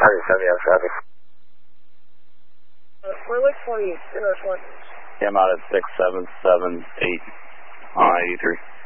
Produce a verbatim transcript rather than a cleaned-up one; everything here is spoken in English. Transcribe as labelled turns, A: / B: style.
A: Roger, seventy on traffic.
B: Uh, we're looking for you, zero one.
C: Yeah, I'm out at six seven seven eight on I eighty-three.